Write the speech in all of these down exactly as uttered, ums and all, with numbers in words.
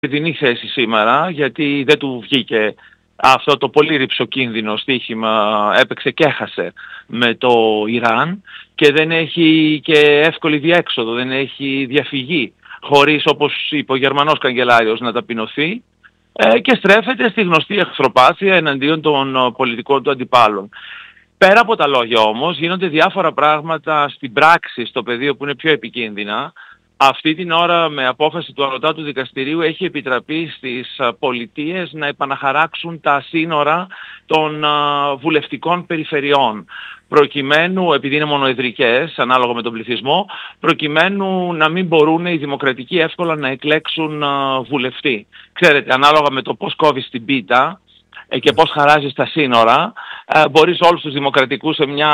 δινή θέση σήμερα, γιατί δεν του βγήκε αυτό το πολύ ρυψοκίνδυνο στοίχημα, έπαιξε και έχασε με το Ιράν και δεν έχει και εύκολη διέξοδο, δεν έχει διαφυγή χωρίς, όπως είπε ο Γερμανός καγκελάριος, να ταπεινωθεί ε, και στρέφεται στη γνωστή εχθροπάθεια εναντίον των πολιτικών του αντιπάλων. Πέρα από τα λόγια όμως γίνονται διάφορα πράγματα στην πράξη, στο πεδίο που είναι πιο επικίνδυνα. Αυτή την ώρα με απόφαση του Ανωτάτου Δικαστηρίου έχει επιτραπεί στις πολιτείες να επαναχαράξουν τα σύνορα των βουλευτικών περιφερειών. Προκειμένου, επειδή είναι μονοεδρικές, ανάλογα με τον πληθυσμό, προκειμένου να μην μπορούν οι δημοκρατικοί εύκολα να εκλέξουν βουλευτή. Ξέρετε, ανάλογα με το πώς κόβεις την πίτα και πώς χαράζεις τα σύνορα, μπορείς όλους τους δημοκρατικούς σε μια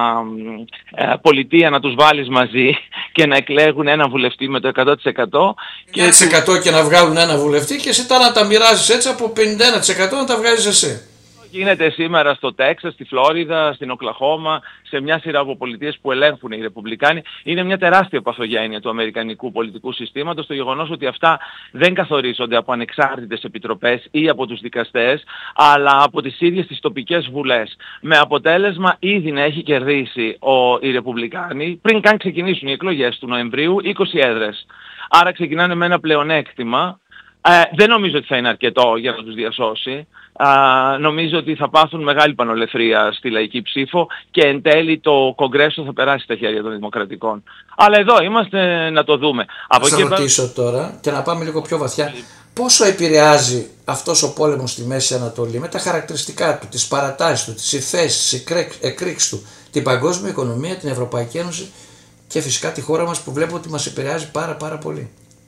πολιτεία να τους βάλεις μαζί και να εκλέγουν ένα βουλευτή με το εκατό τοις εκατό και, τοις εκατό και να βγάλουν ένα βουλευτή και εσύ τα να τα μοιράζεις έτσι από πενήντα ένα τοις εκατό να τα βγάζεις εσύ. Γίνεται σήμερα στο Τέξας, στη Φλόριδα, στην Οκλαχώμα, σε μια σειρά από πολιτείες που ελέγχουν οι Ρεπουμπλικάνοι. Είναι μια τεράστια παθογένεια του αμερικανικού πολιτικού συστήματος το γεγονός ότι αυτά δεν καθορίζονται από ανεξάρτητες επιτροπές ή από τους δικαστές, αλλά από τις ίδιες τις τοπικές βουλές. Με αποτέλεσμα ήδη να έχει κερδίσει ο, οι Ρεπουμπλικάνοι, πριν καν ξεκινήσουν οι εκλογές του Νοεμβρίου, είκοσι έδρες. Άρα ξεκινάνε με ένα πλεονέκτημα. Ε, δεν νομίζω ότι θα είναι αρκετό για να τους διασώσει. Uh, νομίζω ότι θα πάθουν μεγάλη πανολεθρία στη λαϊκή ψήφο και εν τέλει το Κογκρέσο θα περάσει στα χέρια των Δημοκρατικών. Αλλά εδώ είμαστε να το δούμε. Θα σας ρωτήσω πέρα... τώρα και να πάμε λίγο πιο βαθιά. Πόσο επηρεάζει αυτός ο πόλεμος στη Μέση Ανατολή με τα χαρακτηριστικά του, τις παρατάσεις του, τις υφέσεις, τις εκρήξεις του, την παγκόσμια οικονομία, την Ευρωπαϊκή Ένωση και φυσικά τη χώρα μας που βλέπω ότι μας επηρεάζει πάρα πάρα πολύ.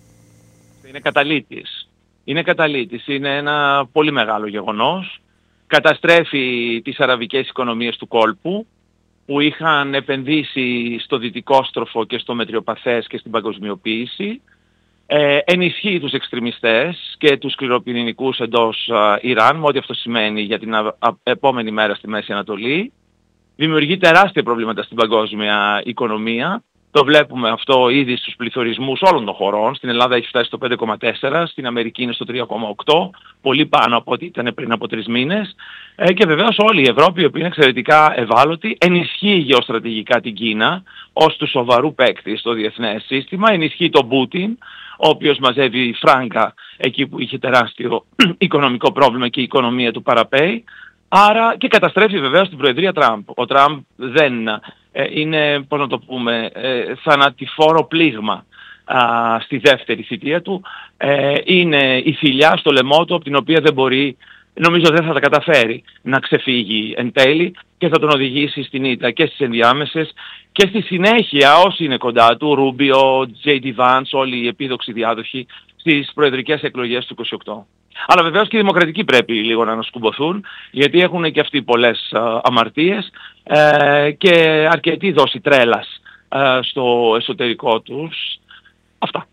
Είναι καταλύτης. Είναι καταλύτης, είναι ένα πολύ μεγάλο γεγονός. Καταστρέφει τις αραβικές οικονομίες του κόλπου που είχαν επενδύσει στο δυτικόστροφο και στο μετριοπαθές και στην παγκοσμιοποίηση. Ε, ενισχύει τους εξτρεμιστές και τους σκληροπυρηνικούς εντός α, Ιράν, με ό,τι αυτό σημαίνει για την α, α, επόμενη μέρα στη Μέση Ανατολή. Δημιουργεί τεράστια προβλήματα στην παγκόσμια οικονομία. Το βλέπουμε αυτό ήδη στους πληθωρισμούς όλων των χωρών. Στην Ελλάδα έχει φτάσει στο πέντε κόμμα τέσσερα, στην Αμερική είναι στο τρία κόμμα οκτώ, πολύ πάνω από ό,τι ήταν πριν από τρεις μήνες. Ε, και βεβαίως όλη η Ευρώπη, η οποία είναι εξαιρετικά ευάλωτη, ενισχύει γεωστρατηγικά την Κίνα ως του σοβαρού παίκτη στο διεθνές σύστημα, ενισχύει τον Πούτιν, ο οποίος μαζεύει φράγκα εκεί που είχε τεράστιο οικονομικό πρόβλημα και η οικονομία του παραπέει. Άρα και καταστρέφει βεβαίως την προεδρία Τραμπ. Ο Τραμπ δεν ε, είναι, πώς να το πούμε, ε, θανατηφόρο πλήγμα α, στη δεύτερη θητεία του. Ε, είναι η θηλιά στο λαιμό του από την οποία δεν μπορεί, νομίζω δεν θα τα καταφέρει να ξεφύγει εν τέλει και θα τον οδηγήσει στην ήττα και στις ενδιάμεσες και στη συνέχεια όσοι είναι κοντά του, Ρούμπιο, τζέι ντι Vance, όλοι οι επίδοξοι διάδοχοι στις προεδρικές εκλογές του είκοσι οκτώ. Αλλά βεβαίως και οι δημοκρατικοί πρέπει λίγο να ανασκουμποθούν, γιατί έχουν και αυτοί πολλές α, αμαρτίες ε, και αρκετή δόση τρέλας ε, στο εσωτερικό τους. Αυτά.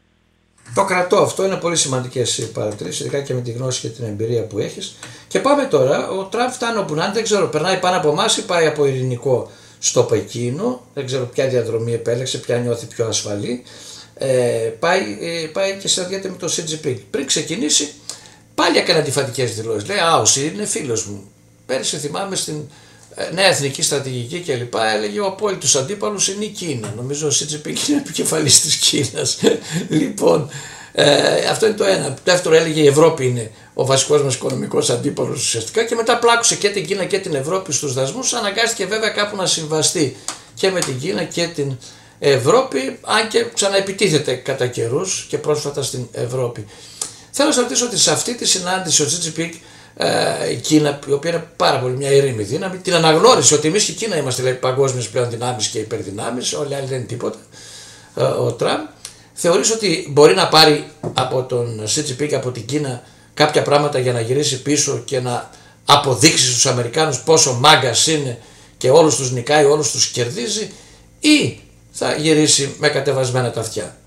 Το κρατώ αυτό, είναι πολύ σημαντικές οι παρατηρήσεις, ειδικά και με τη γνώση και την εμπειρία που έχεις. Και πάμε τώρα, ο Τραμπ φτάνει όπου να είναι, δεν ξέρω, περνάει πάνω από εμάς ή πάει από ειρηνικό στο Πεκίνο, δεν ξέρω ποια διαδρομή επέλεξε, ποια νιώθει πιο ασφαλή. Ε, πάει, ε, πάει και συναντιέται με τον Σι Τζι Πινγκ. Πριν ξεκινήσει, πάλι έκανε αντιφατικές δηλώσεις. Λέει, α, ο Σι είναι φίλος μου. Πέρυσι θυμάμαι στην ε, νέα εθνική στρατηγική κλπ. Έλεγε ο απόλυτος αντίπαλος είναι η Κίνα. Νομίζω ο Σι Τζι Πινγκ είναι επικεφαλής της Κίνας. Λοιπόν, ε, αυτό είναι το ένα. Δεύτερο, έλεγε η Ευρώπη είναι ο βασικός μας οικονομικός αντίπαλος ουσιαστικά. Και μετά πλάκωσε και την Κίνα και την Ευρώπη στους δασμούς. Αναγκάστηκε βέβαια κάπου να συμβαστεί και με την Κίνα και την Ευρώπη, αν και ξαναεπιτίθεται κατά καιρούς και πρόσφατα στην Ευρώπη. Θέλω να σας ρωτήσω ότι σε αυτή τη συνάντηση ο Xi Jinping, ε, η Κίνα, η οποία είναι πάρα πολύ μια ειρήνη δύναμη, την αναγνώρισε ότι εμείς και η Κίνα είμαστε λέει, παγκόσμιες πλέον δυνάμεις και υπερδυνάμεις, όλοι οι άλλοι δεν είναι τίποτα. Ε, ο Τραμπ θεωρείς ότι μπορεί να πάρει από τον Xi Jinping, από την Κίνα, κάποια πράγματα για να γυρίσει πίσω και να αποδείξει στους Αμερικάνους πόσο μάγκας είναι και όλους τους νικάει, όλους τους κερδίζει, ή θα γυρίσει με κατεβασμένα τα αυτιά?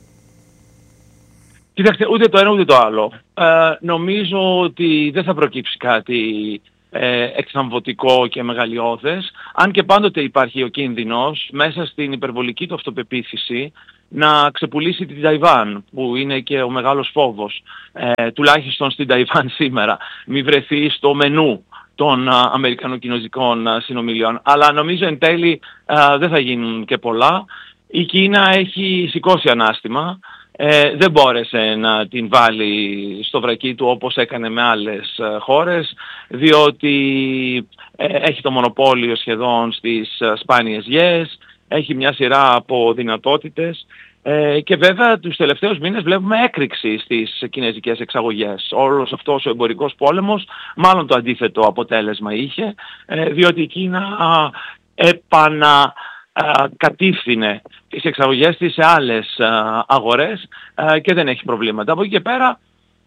Κοιτάξτε, ούτε το ένα ούτε το άλλο. Ε, νομίζω ότι δεν θα προκύψει κάτι ε, εξαμβωτικό και μεγαλειώδες, αν και πάντοτε υπάρχει ο κίνδυνος μέσα στην υπερβολική του αυτοπεποίθηση να ξεπουλήσει την Ταϊβάν, που είναι και ο μεγάλος φόβος, ε, τουλάχιστον στην Ταϊβάν σήμερα, μη βρεθεί στο μενού των α, αμερικανο-κινέζικων α, συνομιλιών. Αλλά νομίζω εν τέλει α, δεν θα γίνουν και πολλά. Η Κίνα έχει σηκώσει ανάστημα. Ε, δεν μπόρεσε να την βάλει στο βρακί του όπως έκανε με άλλες ε, χώρες, διότι ε, έχει το μονοπόλιο σχεδόν στις ε, σπάνιες γιές, έχει μια σειρά από δυνατότητες ε, και βέβαια τους τελευταίους μήνες βλέπουμε έκρηξη στις κινέζικες εξαγωγές. Όλος αυτός ο εμπορικός πόλεμος μάλλον το αντίθετο αποτέλεσμα είχε, ε, διότι η Κίνα α, επανα... κατήφθηνε τις εξαγωγές της σε άλλες α, αγορές α, και δεν έχει προβλήματα. Από εκεί και πέρα...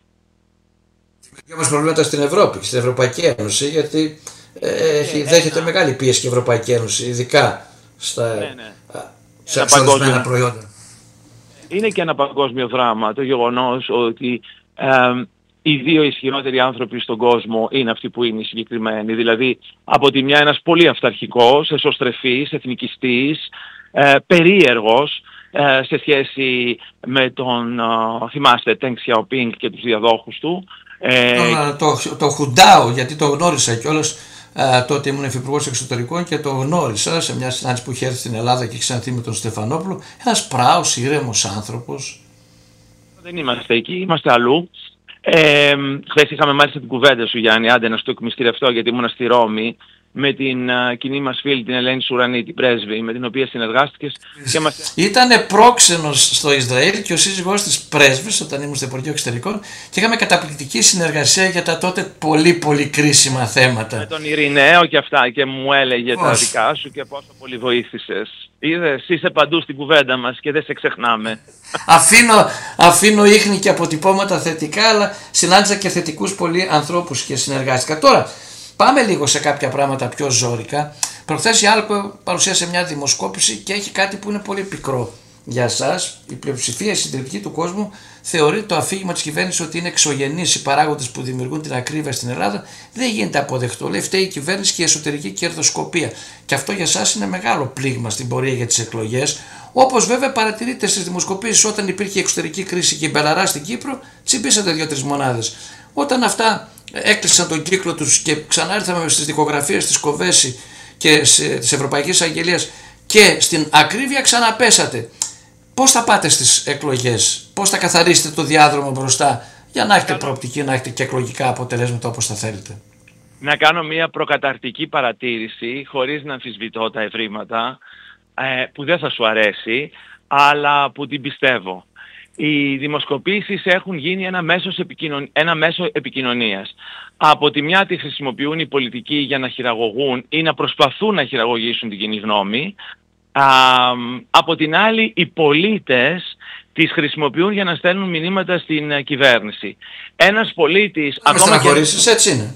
Έχει όμως προβλήματα στην Ευρώπη και στην Ευρωπαϊκή Ένωση, γιατί ε, έχει, ε, δέχεται ένα... μεγάλη πίεση και η Ευρωπαϊκή Ένωση, ειδικά στα, ναι, ναι. σε εξαρτημένα προϊόντα. Είναι και ένα παγκόσμιο δράμα το γεγονός ότι ε, οι δύο ισχυρότεροι άνθρωποι στον κόσμο είναι αυτοί που είναι οι συγκεκριμένοι. Δηλαδή, από τη μια ένας πολύ αυταρχικός, εσωστρεφής, εθνικιστής, ε, περίεργος ε, σε σχέση με τον, ε, θυμάστε, Τενγκ Σιαοπίνγκ και τους διαδόχους του. Ε, το, το, το Χουντάο, γιατί το γνώρισα κιόλας, ε, τότε ήμουν υφυπουργός εξωτερικών και το γνώρισα σε μια συνάντηση που είχε έρθει στην Ελλάδα και ξανθεί με τον Στεφανόπουλο. Ένας πράος, ήρεμος άνθρωπος. Δεν είμαστε εκεί, είμαστε αλλού. Ε, χθες είχαμε μάλιστα την κουβέντα σου, Γιάννη, άντε να στο εκμυστηρευτώ, γιατί ήμουν στη Ρώμη με την uh, κοινή μας φίλη την Ελένη Σουρανή, την πρέσβη, με την οποία συνεργάστηκες και μας... Ήτανε πρόξενος στο Ισραήλ και ο σύζυγός της πρέσβης όταν ήμουν στο Υπουργείο Εξωτερικών και είχαμε καταπληκτική συνεργασία για τα τότε πολύ πολύ κρίσιμα θέματα. Με τον Ειρηναίο και αυτά, και μου έλεγε Πώς. τα δικά σου και πόσο πολύ βοήθησες. Είδες, είσαι παντού στην κουβέντα μας και δεν σε ξεχνάμε. Αφήνω, αφήνω ίχνη και αποτυπώματα θετικά, αλλά συνάντησα και θετικούς πολλοί ανθρώπους και συνεργάστηκα. Τώρα, πάμε λίγο σε κάποια πράγματα πιο ζώρικα. Προχθές η Άλκο παρουσίασε μια δημοσκόπηση και έχει κάτι που είναι πολύ πικρό για εσάς. Η πλειοψηφία, η συντριπτική του κόσμου, θεωρεί το αφήγημα της κυβέρνησης ότι είναι εξωγενείς οι παράγοντες που δημιουργούν την ακρίβεια στην Ελλάδα. Δεν γίνεται αποδεκτό. Λέει, φταίει η κυβέρνηση και η εσωτερική κερδοσκοπία. Και αυτό για εσάς είναι μεγάλο πλήγμα στην πορεία για τις εκλογές. Όπως βέβαια παρατηρείται στις δημοσκοπήσεις, όταν υπήρχε η εξωτερική κρίση και η μπελαρά στην Κύπρο, τσιμπήσατε δύο-τρεις μονάδες. Όταν αυτά έκλεισαν τον κύκλο τους και ξανά ήρθαμε στις δικογραφίες της Κοβέση και της Ευρωπαϊκής Αγγελίας και στην ακρίβεια ξαναπέσατε. Πώς θα πάτε στις εκλογές, πώς θα καθαρίσετε το διάδρομο μπροστά για να έχετε προοπτική, να έχετε και εκλογικά αποτελέσματα όπως θα θέλετε? Να κάνω μια προκαταρτική παρατήρηση, χωρίς να αμφισβητώ τα ευρήματα, που δεν θα σου αρέσει, αλλά που την πιστεύω. Οι δημοσκοπήσεις έχουν γίνει ένα μέσο, επικοινων... ένα μέσο επικοινωνίας. Από τη μια τη χρησιμοποιούν οι πολιτικοί για να χειραγωγούν ή να προσπαθούν να χειραγωγήσουν την κοινή γνώμη. Α, από την άλλη οι πολίτες τις χρησιμοποιούν για να στέλνουν μηνύματα στην κυβέρνηση. Ένας πολίτης... Ακόμα και... έτσι είναι.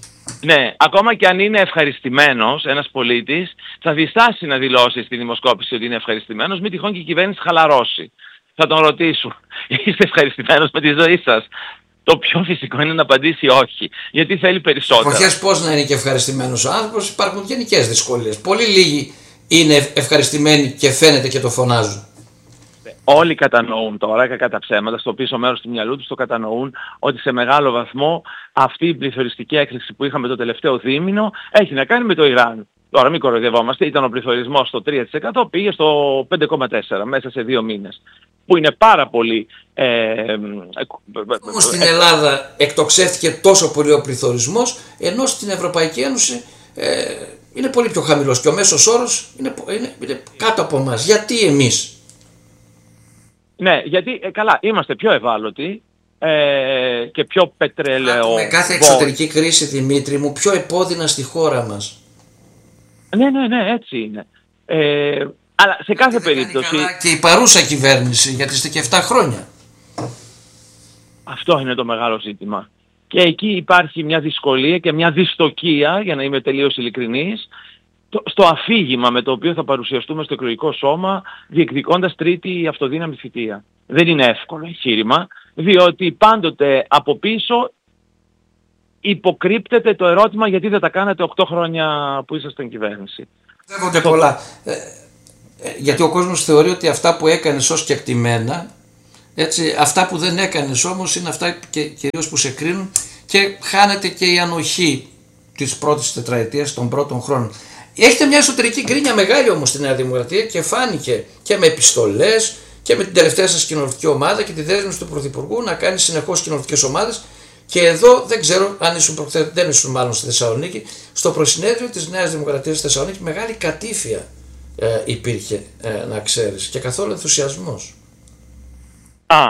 Ναι, ακόμα και αν είναι ευχαριστημένος ένας πολίτης, θα διστάσει να δηλώσει στη δημοσκόπηση ότι είναι ευχαριστημένος, μη τυχόν και η κυβέρνηση χαλαρώσει. Θα τον ρωτήσουν, είστε ευχαριστημένος με τη ζωή σας? Το πιο φυσικό είναι να απαντήσει όχι, γιατί θέλει περισσότερα. Εποχές πώς να είναι και ευχαριστημένος ο άνθρωπος, υπάρχουν γενικές δυσκολίες. Πολύ λίγοι είναι ευχαριστημένοι και φαίνεται και το φωνάζουν. Όλοι κατανοούν τώρα, κατά ψέματα, στο πίσω μέρος του μυαλού τους το κατανοούν, ότι σε μεγάλο βαθμό αυτή η πληθωριστική έκρηξη που είχαμε το τελευταίο δίμηνο έχει να κάνει με το Ιράν. Τώρα μην κοροϊδευόμαστε, ήταν ο πληθωρισμός στο τρία τοις εκατό, πήγε στο πέντε κόμμα τέσσερα τοις εκατό μέσα σε δύο μήνες. Που είναι πάρα πολύ... Ε, Όμως στην Ελλάδα εκτοξεύτηκε τόσο πολύ ο πληθωρισμός, ενώ στην Ευρωπαϊκή Ένωση ε, είναι πολύ πιο χαμηλός και ο μέσος όρος είναι, είναι, είναι κάτω από εμάς. Γιατί εμείς? Ναι, γιατί ε, καλά, είμαστε πιο ευάλωτοι ε, και πιο πετρέλαιο... Με κάθε εξωτερική κρίση, Δημήτρη μου, πιο επώδυνα στη χώρα μας. Ναι, ναι, ναι, έτσι είναι. Ε, αλλά σε κάθε περίπτωση... Και η παρούσα κυβέρνηση, γιατί είστε και επτά χρόνια. Αυτό είναι το μεγάλο ζήτημα. Και εκεί υπάρχει μια δυσκολία και μια δυστοκία, για να είμαι τελείως ειλικρινής, στο αφήγημα με το οποίο θα παρουσιαστούμε στο εκλογικό σώμα, διεκδικώντας τρίτη αυτοδύναμη θητεία. Δεν είναι εύκολο εγχείρημα, διότι πάντοτε από πίσω υποκρύπτεται το ερώτημα γιατί δεν τα κάνατε οκτώ χρόνια που ήσασταν κυβέρνηση. Πιστεύονται πολλά. Ε, γιατί ο κόσμος θεωρεί ότι αυτά που έκανες ως κεκτημένα, έτσι, αυτά που δεν έκανες όμως είναι αυτά και, κυρίως που σε κρίνουν, και χάνεται και η ανοχή της πρώτης τετραετίας, των πρώτων χρόνων. Έχετε μια εσωτερική γκρίνια μεγάλη όμως στη Νέα Δημοκρατία και φάνηκε και με επιστολές και με την τελευταία σας κοινοβουλευτική ομάδα και τη δέσμευση του Πρωθυπουργού να κάνει συνεχώς κοινοβουλευτικές ομάδες. Και εδώ δεν ξέρω αν ήσουν προχθές, δεν ήσουν μάλλον στη Θεσσαλονίκη, στο προσυνέδριο της Νέας Δημοκρατίας στη Θεσσαλονίκη μεγάλη κατήφια ε, υπήρχε, ε, να ξέρεις, και καθόλου ενθουσιασμός. Α,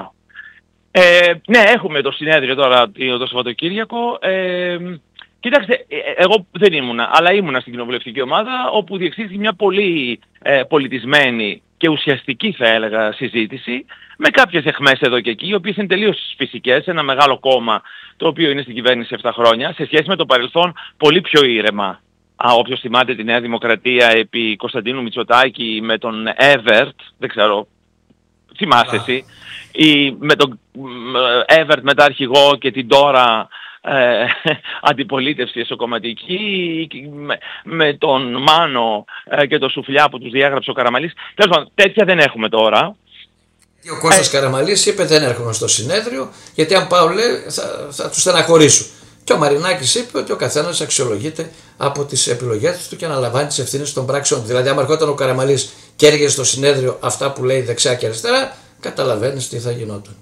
ε, ναι, έχουμε το συνέδριο τώρα το Σαββατοκύριακο. Ε, Κοιτάξτε, εγώ δεν ήμουνα, αλλά ήμουνα στην κοινοβουλευτική ομάδα όπου διεξήχθη μια πολύ ε, πολιτισμένη και ουσιαστική, θα έλεγα, συζήτηση με κάποιες αιχμές εδώ και εκεί, οι οποίες είναι τελείως φυσικές, ένα μεγάλο κόμμα το οποίο είναι στην κυβέρνηση επτά χρόνια, σε σχέση με το παρελθόν πολύ πιο ήρεμα. Α, όποιος θυμάται τη Νέα Δημοκρατία επί Κωνσταντίνου Μητσοτάκη με τον Εύερτ, δεν ξέρω, θυμάσαι εσύ, ή με τον Εύερτ μετά αρχηγό και την τώρα Ε, αντιπολίτευση εσωκομματική, με, με τον Μάνο ε, και τον Σουφλιά που τους διάγραψε ο Καραμαλής. Τέλος πάντων, τέτοια δεν έχουμε τώρα. Ο Κώστας ε... Καραμαλής είπε δεν έρχομαι στο συνέδριο, γιατί αν πάω, λέει, θα, θα τους στεναχωρήσω. Και ο Μαρινάκης είπε ότι ο καθένας αξιολογείται από τις επιλογές του και αναλαμβάνει τις ευθύνες των πράξεων του. Δηλαδή, αν ερχόταν ο Καραμαλής και έλεγε στο συνέδριο αυτά που λέει δεξιά και αριστερά, καταλαβαίνεις τι θα γινόταν.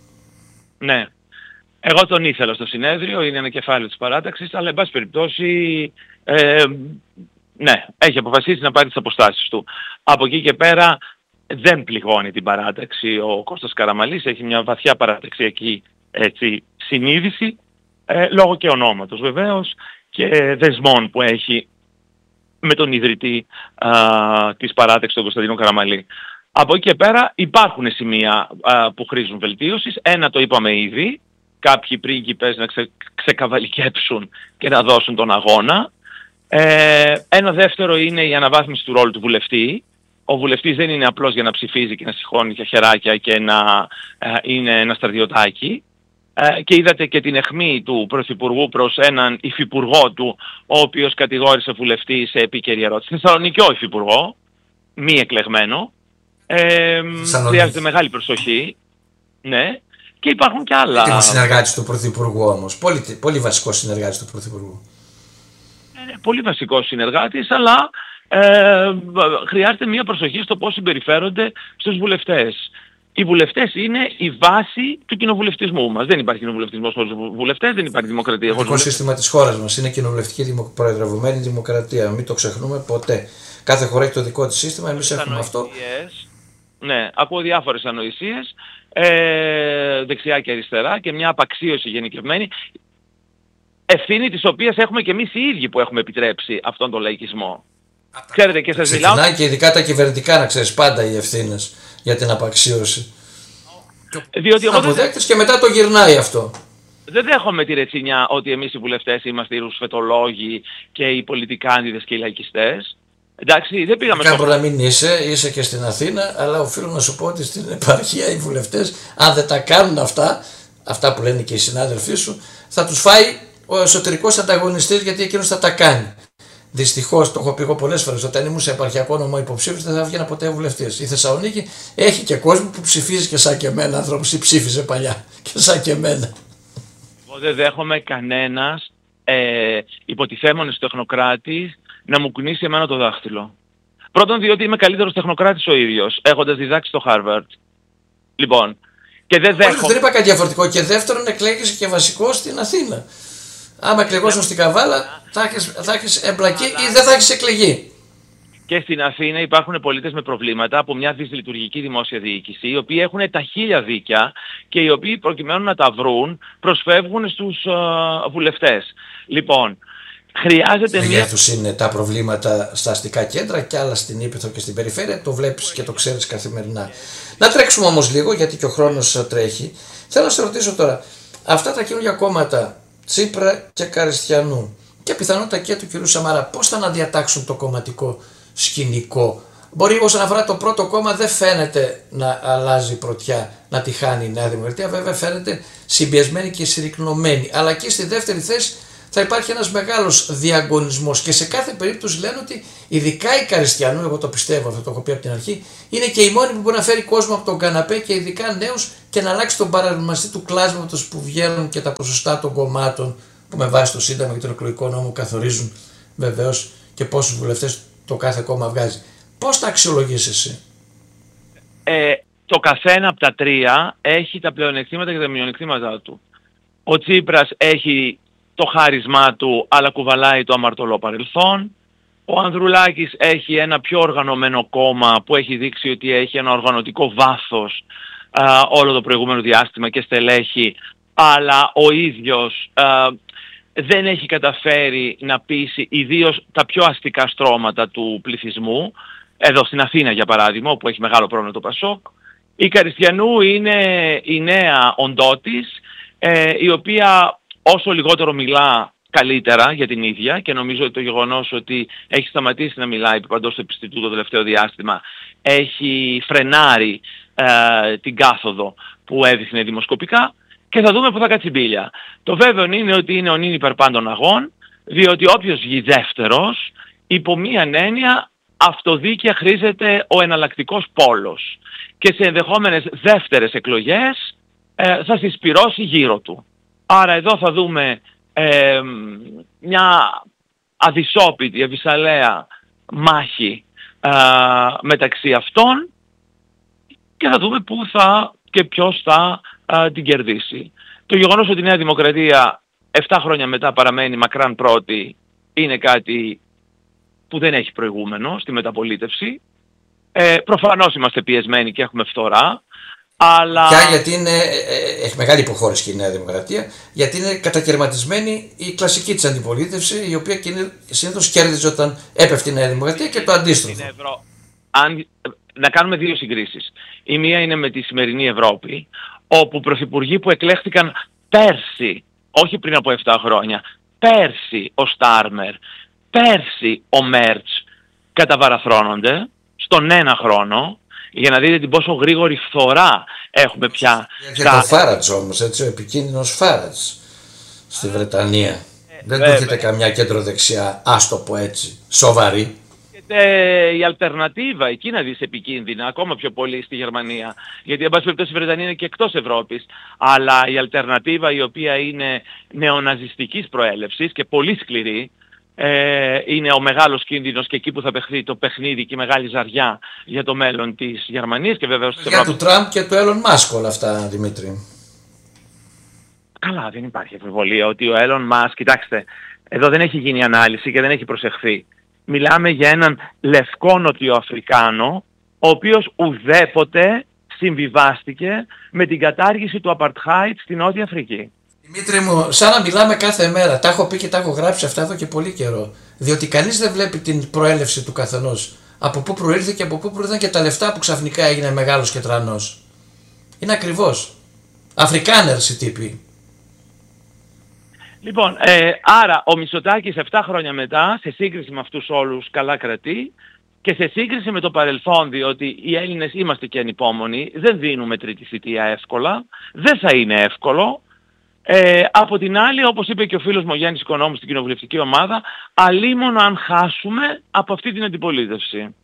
Ναι. Εγώ τον ήθελα στο συνέδριο, είναι ένα κεφάλαιο της παράταξης, αλλά εν πάση περιπτώσει, ε, ναι, έχει αποφασίσει να πάρει τις αποστάσεις του. Από εκεί και πέρα δεν πληγώνει την παράταξη. Ο Κώστας Καραμαλής έχει μια βαθιά παραταξιακή, έτσι, συνείδηση, ε, λόγω και ονόματος βεβαίως και δεσμών που έχει με τον ιδρυτή α, της παράταξης, τον Κωνσταντίνο Καραμαλή. Από εκεί και πέρα υπάρχουν σημεία α, που χρήζουν βελτίωσης. Ένα το είπαμε ήδη. Κάποιοι πρίγκιπες να ξε, ξεκαβαλικέψουν και να δώσουν τον αγώνα. Ε, ένα δεύτερο είναι η αναβάθμιση του ρόλου του βουλευτή. Ο βουλευτής δεν είναι απλώς για να ψηφίζει και να σηκώνει και χεράκια και να ε, είναι ένα στρατιωτάκι. Ε, και είδατε και την αιχμή του Πρωθυπουργού προς έναν υφυπουργό του, ο οποίος κατηγόρησε βουλευτή σε επίκαιρη ερώτηση. Θεσσαλονικιό υφυπουργό, μη εκλεγμένο. Ε, χρειάζεται μεγάλη προσοχή. Ναι. Και υπάρχουν και άλλα. Είναι ο συνεργάτης του Πρωθυπουργού όμως. Πολύ, πολύ βασικός συνεργάτης του Πρωθυπουργού. Ε, πολύ βασικός συνεργάτης, αλλά ε, χρειάζεται μια προσοχή στο πώς συμπεριφέρονται στους βουλευτές. Οι βουλευτές είναι η βάση του κοινοβουλευτισμού μας. Δεν υπάρχει κοινοβουλευτισμός χωρίς βουλευτές, δεν υπάρχει δημοκρατία χωρίς βουλευτές. Το σύστημα της χώρας μας είναι κοινοβουλευτική δημο... προεδρευμένη δημοκρατία. Μην το ξεχνούμε ποτέ. Κάθε χώρα έχει το δικό της σύστημα, εμείς έχουμε αυτό. Ναι, ακούω διάφορες ανοησίες. Ε, δεξιά και αριστερά και μια απαξίωση γενικευμένη, ευθύνη της οποίας έχουμε και εμείς οι ίδιοι που έχουμε επιτρέψει αυτόν τον λαϊκισμό. Ξέρετε, και σας μιλάω... Ξεκινάει και ειδικά τα κυβερνητικά, να ξέρεις, πάντα οι ευθύνες για την απαξίωση. Διότι εγώ αποδέκτης και μετά το γυρνάει αυτό. Δεν δέχομαι τη ρετσινιά ότι εμείς οι βουλευτές είμαστε οι ρουσφετολόγοι και οι πολιτικάνιδες και οι λαϊκιστές. Εντάξει, δεν πήγαμε στο... να μην είσαι, είσαι και στην Αθήνα, αλλά οφείλω να σου πω ότι στην επαρχία οι βουλευτές, αν δεν τα κάνουν αυτά, αυτά που λένε και οι συνάδελφοί σου, θα τους φάει ο εσωτερικός ανταγωνιστής, γιατί εκείνος θα τα κάνει. Δυστυχώς, το έχω πει εγώ πολλές φορές, όταν ήμουν σε επαρχιακό νομό υποψήφιος δεν θα βγαίνα ποτέ βουλευτής. Η Θεσσαλονίκη έχει και κόσμο που ψηφίζει και σαν και εμένα, άνθρωπος ή ψήφιζε παλιά και σαν και εμένα. Εγώ δεν δέχομαι κανένας ε, υποτιθέμενος τεχνοκράτης να μου κουνήσει εμένα το δάχτυλο. Πρώτον, διότι είμαι καλύτερος τεχνοκράτης ο ίδιος, έχοντας διδάξει στο Harvard. Λοιπόν, και δεν δέχομαι... Δεν είπα κάτι διαφορετικό. Και δεύτερον, εκλέγεσαι και βασικό στην Αθήνα. Άμα εκλεγόσουν στην Καβάλα, θα έχεις, θα έχεις εμπλακεί ή δεν θα έχεις εκλεγεί. Και στην Αθήνα υπάρχουν πολίτες με προβλήματα από μια δυσλειτουργική δημόσια διοίκηση, οι οποίοι έχουν τα χίλια δίκια και οι οποίοι προκειμένου να τα βρουν προσφεύγουν στους uh, βουλευτές. Λοιπόν, χρειάζεται μια... μια... τους είναι τα προβλήματα στα αστικά κέντρα και άλλα στην Ήπειθρο και στην περιφέρεια, το βλέπεις και το ξέρεις καθημερινά. Να τρέξουμε όμως λίγο, γιατί και ο χρόνος τρέχει. Θέλω να σε ρωτήσω τώρα, αυτά τα καινούργια κόμματα Τσίπρα και Καριστιανού και πιθανότητα και του κ. Σαμαρά, πώς θα αναδιατάξουν το κομματικό σκηνικό? Μπορεί όσον αφορά το πρώτο κόμμα δεν φαίνεται να αλλάζει πρωτιά, να τη χάνει η Νέα Δημοκρατία, βέβαια φαίνεται συμπιεσμένη και συρρυκνωμένη. Αλλά και στη δεύτερη θέση θα υπάρχει ένας μεγάλος διαγωνισμός και σε κάθε περίπτωση λένε ότι ειδικά οι Καριστιανού, εγώ το πιστεύω αυτό, το έχω πει από την αρχή, είναι και οι μόνοι που μπορεί να φέρει κόσμο από τον καναπέ και ειδικά νέους και να αλλάξει τον παραδειγματιστή του κλάσματος που βγαίνουν και τα ποσοστά των κομμάτων που με βάση το Σύνταγμα και τον εκλογικό νόμο καθορίζουν βεβαίως και πόσους βουλευτές το κάθε κόμμα βγάζει. Πώς τα αξιολογείς εσύ? Ε, το καθένα από τα τρία έχει τα πλεονεκτήματα και τα μειονεκτήματά του. Ο Τσίπρας έχει το χάρισμά του, αλλά κουβαλάει το αμαρτωλό παρελθόν. Ο Ανδρουλάκης έχει ένα πιο οργανωμένο κόμμα που έχει δείξει ότι έχει ένα οργανωτικό βάθος α, όλο το προηγούμενο διάστημα και στελέχη, αλλά ο ίδιος α, δεν έχει καταφέρει να πείσει ιδίως τα πιο αστικά στρώματα του πληθυσμού, εδώ στην Αθήνα για παράδειγμα, όπου έχει μεγάλο πρόβλημα το Πασόκ. Η Καριστιανού είναι η νέα οντότης, ε, η οποία όσο λιγότερο μιλά καλύτερα για την ίδια, και νομίζω ότι το γεγονός ότι έχει σταματήσει να μιλάει παντός του επιστητού το τελευταίο διάστημα έχει φρενάρει ε, την κάθοδο που έδειχνε δημοσκοπικά, και θα δούμε που θα κάτσει μπίλια. Το βέβαιο είναι ότι είναι ο νυν υπερπάντων αγών, διότι όποιος βγει δεύτερος, υπό μίαν έννοια αυτοδίκαια χρήζεται ο εναλλακτικός πόλος και σε ενδεχόμενες δεύτερες εκλογές ε, θα συσπυρώσει γύρω του. Άρα εδώ θα δούμε ε, μια αδυσόπιτη, ευισαλέα μάχη ε, μεταξύ αυτών και θα δούμε πού θα και ποιος θα ε, την κερδίσει. Το γεγονός ότι η Νέα Δημοκρατία επτά χρόνια μετά παραμένει μακράν πρώτη είναι κάτι που δεν έχει προηγούμενο στη μεταπολίτευση. Ε, προφανώς είμαστε πιεσμένοι και έχουμε φθορά, αλλά... Και γιατί είναι, ε, έχει μεγάλη υποχώρηση και η Νέα Δημοκρατία, γιατί είναι κατακαιρματισμένη η κλασική της αντιπολίτευση, η οποία συνήθως κέρδιζε όταν έπεφτε η Νέα Δημοκρατία και το αντίστροφο. Ευρώ... Αν... Να κάνουμε δύο συγκρίσεις. Η μία είναι με τη σημερινή Ευρώπη, όπου πρωθυπουργοί που εκλέχθηκαν πέρσι, όχι πριν από επτά χρόνια, πέρσι ο Στάρμερ, πέρσι ο Μέρτς καταβαραθρώνονται στον ένα χρόνο, για να δείτε την πόσο γρήγορη φθορά έχουμε πια. Και στα... το Φάρατς όμως, έτσι, ο επικίνδυνος Φάρατς στη Βρετανία. Ε, Δεν το έχετε καμιά κεντροδεξιά, ας το πω έτσι, σοβαρή. Και η αλτερνατίβα, εκεί να δεις επικίνδυνα, ακόμα πιο πολύ στη Γερμανία. Γιατί εν πάση περιπτώσει η Βρετανία είναι και εκτός Ευρώπης. Αλλά η αλτερνατίβα, η οποία είναι νεοναζιστικής προέλευσης και πολύ σκληρή, Ε, είναι ο μεγάλος κίνδυνος και εκεί που θα παιχθεί το παιχνίδι και η μεγάλη ζαριά για το μέλλον της Γερμανίας και βέβαια της Ευρώπης. Για του Τραμπ και του Έλλον Μάσκ όλα αυτά, Δημήτρη. Καλά, δεν υπάρχει αμφιβολία ότι ο Έλλον Μάσκ, κοιτάξτε, εδώ δεν έχει γίνει ανάλυση και δεν έχει προσεχθεί. Μιλάμε για έναν λευκό Νοτιοαφρικάνο, ο οποίος ουδέποτε συμβιβάστηκε με την κατάργηση του Απαρτχάιτ στη Νότια Αφρική. Δημήτρη μου, σαν να μιλάμε κάθε μέρα. Τα έχω πει και τα έχω γράψει αυτά εδώ και πολύ καιρό. Διότι κανείς δεν βλέπει την προέλευση του καθενός. Από πού προήλθε και από πού προήλθαν και τα λεφτά που ξαφνικά έγινε μεγάλος και τρανός. Είναι ακριβώς. Αφρικάνερς οι τύποι. Λοιπόν, ε, άρα ο Μητσοτάκης επτά χρόνια μετά, σε σύγκριση με αυτούς όλους, καλά κρατεί, και σε σύγκριση με το παρελθόν, διότι οι Έλληνες είμαστε και ανυπόμονοι, δεν δίνουμε τρίτη θητεία εύκολα, δεν θα είναι εύκολο. Ε, από την άλλη, όπως είπε και ο φίλος μου ο Γιάννης Οικονόμου στην κοινοβουλευτική ομάδα, αλίμονο αν χάσουμε από αυτή την αντιπολίτευση.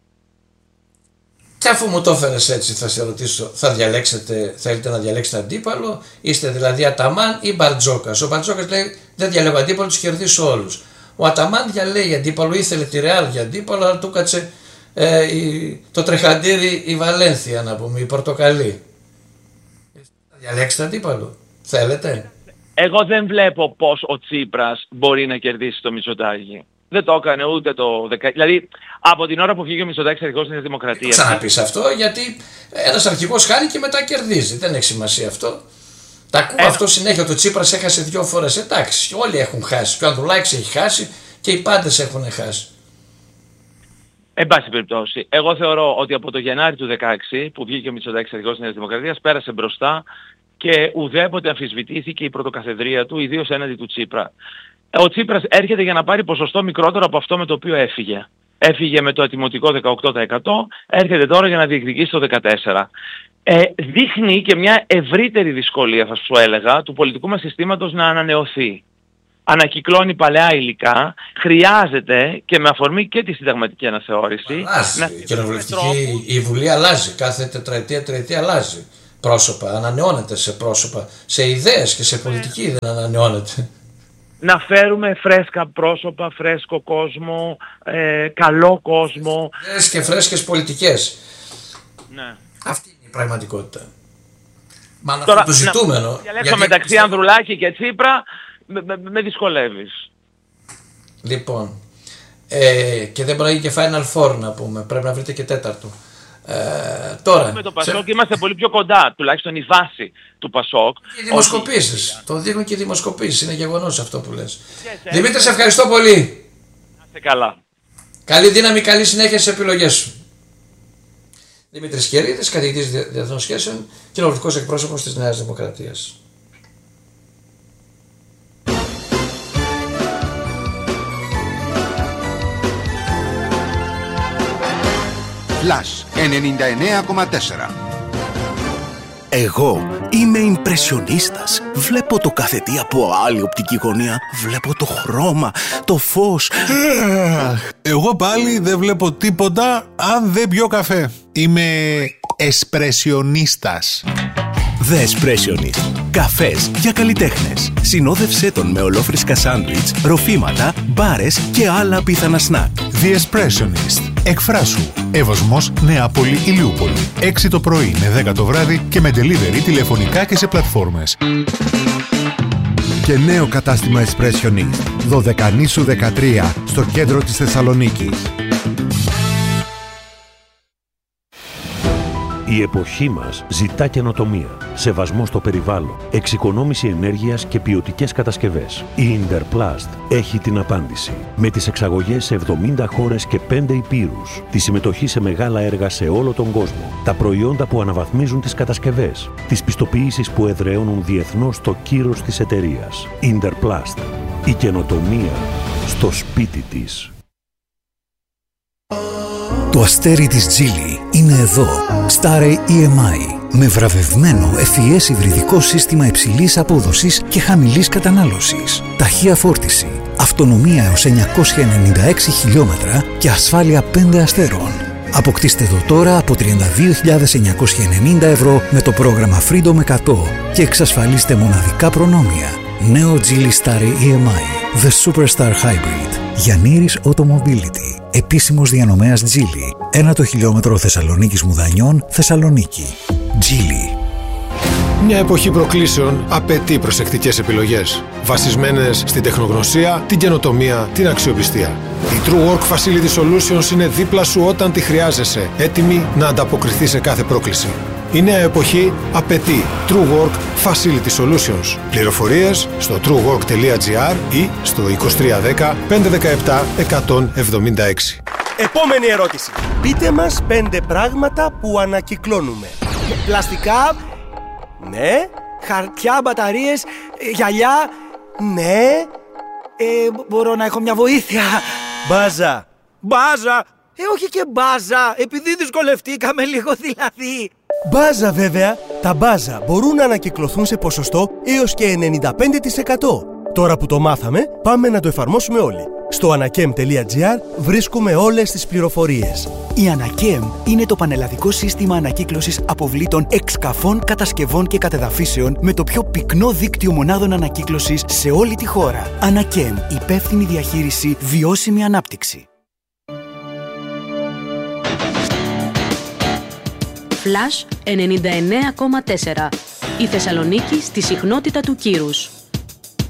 Και αφού μου το έφερες έτσι, θα σε ρωτήσω, θα διαλέξετε, θέλετε να διαλέξετε αντίπαλο, είστε δηλαδή Αταμάν ή Μπαρτζόκας? Ο Μπαρτζόκας λέει δεν διαλέγω αντίπαλο, τους κερδίσω όλους. Ο Αταμάν διαλέγει αντίπαλο, ήθελε τη Ρεάλ για αντίπαλο, αλλά του κάτσε ε, η, το τρεχαντήρι η Βαλένθια, να πούμε, η Πορτοκαλί. Θα διαλέξετε αντίπαλο? Θέλετε? Εγώ δεν βλέπω πώς ο Τσίπρας μπορεί να κερδίσει το Μητσοτάκη. Δεν το έκανε ούτε το δέκα. Δηλαδή, από την ώρα που βγήκε ο Μητσοτάκης αρχηγός της Δημοκρατίας. Ξαναπείς αυτό, γιατί ένας αρχηγός χάνει και μετά κερδίζει. Δεν έχει σημασία αυτό. Τα ακούω Ένα... αυτό συνέχεια. Το Τσίπρας έχασε δύο φορές. Εντάξει, όλοι έχουν χάσει. Και ο Ανδρουλάκης έχει χάσει και οι πάντες έχουν χάσει. Εν πάση περιπτώσει, εγώ θεωρώ ότι από το Γενάρη του δεκαέξι που βγήκε ο Μητσοτάκης αρχηγός της Δημοκρατίας, πέρασε μπροστά και ουδέποτε αμφισβητήθηκε η πρωτοκαθεδρία του, ιδίως έναντι του Τσίπρα. Ο Τσίπρας έρχεται για να πάρει ποσοστό μικρότερο από αυτό με το οποίο έφυγε. Έφυγε με το ατιμωτικό δεκαοκτώ τοις εκατό, έρχεται τώρα για να διεκδικήσει το δεκατέσσερα τοις εκατό. Ε, δείχνει και μια ευρύτερη δυσκολία, θα σου έλεγα, του πολιτικού μας συστήματος να ανανεωθεί. ανακυκλώνει παλαιά υλικά, χρειάζεται και με αφορμή και τη συνταγματική αναθεώρηση. Αλλάζει. Να... Η κοινοβουλευτική η Βουλή αλλάζει. Κάθε τετραετία, τριετία αλλάζει πρόσωπα. Ανανεώνεται σε πρόσωπα. Σε ιδέες και σε πολιτική δεν ανανεώνεται. Να φέρουμε φρέσκα πρόσωπα, φρέσκο κόσμο, ε, καλό κόσμο. Ιδέες και φρέσκες πολιτικές. Ναι. Αυτή είναι η πραγματικότητα. Μα Τώρα, αυτό το ζητούμενο. Να διαλέξω μεταξύ ξέρω... Ανδρουλάκη και Τσίπρα, με, με, με δυσκολεύεις. Λοιπόν, ε, και δεν μπορεί και Final Four να πούμε, πρέπει να βρείτε και τέταρτο. Ε, τώρα, με το Πασόκ σε... είμαστε πολύ πιο κοντά, τουλάχιστον η βάση του Πασόκ. Οι δημοσκοπήσεις, όχι... το δείχνουν και οι δημοσκοπήσεις, είναι γεγονός αυτό που λες. Yes, Δημήτρη, σε ευχαριστώ πολύ. Να είστε καλά. Καλή δύναμη, καλή συνέχεια στις επιλογές σου. Δημήτρης Κερίδης, καθηγητής διεθνών σχέσεων, κοινοβουλευτικός εκπρόσωπος της Νέας Δημοκρατίας. Flash ενενήντα εννέα κόμμα τέσσερα. Εγώ είμαι ιμπρεσιονίστας. Βλέπω το κάθε τι από άλλη οπτική γωνία. Βλέπω το χρώμα, το φως. Εγώ πάλι δεν βλέπω τίποτα αν δεν πιω καφέ. Είμαι εσπρεσιονίστας. The Espressionist. Καφές για καλλιτέχνες. Συνόδευσέ τον με ολόφρυσκα σάντουιτς, ροφήματα, μπάρες και άλλα πιθανά σνακ. The Espressionist. Εκφράσου. Εύωσμος, Νεάπολη, Ηλιούπολη. έξι το πρωί με δέκα το βράδυ και με delivery τηλεφωνικά και σε πλατφόρμες. Και νέο κατάστημα Espressionist. Δωδεκανήσου δεκατρία στο κέντρο της Θεσσαλονίκης. Η εποχή μας ζητά καινοτομία, σεβασμό στο περιβάλλον, εξοικονόμηση ενέργειας και ποιοτικές κατασκευές. Η Interplast έχει την απάντηση. Με τις εξαγωγές σε εβδομήντα χώρες και πέντε υπήρους, τη συμμετοχή σε μεγάλα έργα σε όλο τον κόσμο, τα προϊόντα που αναβαθμίζουν τις κατασκευές, τις πιστοποιήσεις που εδραιώνουν διεθνώς το κύρος της εταιρείας. Interplast. Η καινοτομία στο σπίτι της. Το αστέρι της Geely είναι εδώ. Starry ι εμ άι. Με βραβευμένο ευφυές υβριδικό σύστημα υψηλής απόδοσης και χαμηλής κατανάλωσης. Ταχεία φόρτιση. Αυτονομία έως εννιακόσια ενενήντα έξι χιλιόμετρα και ασφάλεια πέντε αστέρων. Αποκτήστε το τώρα από τριάντα δύο χιλιάδες εννιακόσια ενενήντα ευρώ με το πρόγραμμα Freedom εκατό και εξασφαλίστε μοναδικά προνόμια. Νέο Geely Starry ι εμ άι. The Superstar Hybrid. Γιαννήρης Automobility. Επίσημος διανομέας Geely. Ένα το χιλιόμετρο Θεσσαλονίκης Μουδανιών, Θεσσαλονίκη. Geely. Μια εποχή προκλήσεων απαιτεί προσεκτικές επιλογές, βασισμένες στην τεχνογνωσία, την καινοτομία, την αξιοπιστία. Η True Work Facility Solutions είναι δίπλα σου όταν τη χρειάζεσαι, έτοιμη να ανταποκριθεί σε κάθε πρόκληση. Η νέα εποχή απαιτεί True Work Facility Solutions. Πληροφορίες στο truework τελεία gr ή στο είκοσι τρία δέκα πεντακόσια δεκαεπτά εκατόν εβδομήντα έξι. Επόμενη ερώτηση. Πείτε μας πέντε πράγματα που ανακυκλώνουμε. Πλαστικά, ναι. Χαρτιά, μπαταρίες, γυαλιά, ναι. Ε, μπορώ να έχω μια βοήθεια. Μπάζα. Μπάζα. Ε, όχι και μπάζα, επειδή δυσκολευτήκαμε λίγο δηλαδή. Μπάζα βέβαια. Τα μπάζα μπορούν να ανακυκλωθούν σε ποσοστό έως και ενενήντα πέντε τοις εκατό. Τώρα που το μάθαμε, πάμε να το εφαρμόσουμε όλοι. Στο ανακέμ τελεία gr βρίσκουμε όλες τις πληροφορίες. Η Ανακέμ είναι το πανελλαδικό σύστημα ανακύκλωσης αποβλήτων εξκαφών, κατασκευών και κατεδαφίσεων με το πιο πυκνό δίκτυο μονάδων ανακύκλωσης σε όλη τη χώρα. Ανακέμ, υπεύθυνη διαχείριση, βιώσιμη ανάπτυξη. Flash ενενήντα εννέα κόμμα τέσσερα. Η Θεσσαλονίκη στη συχνότητα του κύρους.